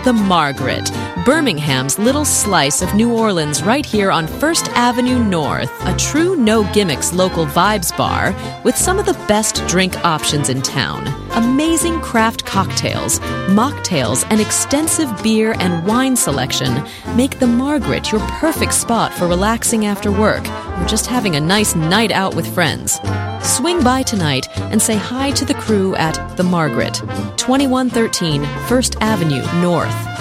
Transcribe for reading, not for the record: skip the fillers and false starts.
The Margaret, Birmingham's little slice of New Orleans right here on First Avenue North. A true no-gimmicks local vibes bar with some of the best drink options in town. Amazing craft cocktails, mocktails, and extensive beer and wine selection make The Margaret your perfect spot for relaxing after work or just having a nice night out with friends. Swing by tonight and say hi to the crew at The Margaret, 2113 First Avenue North.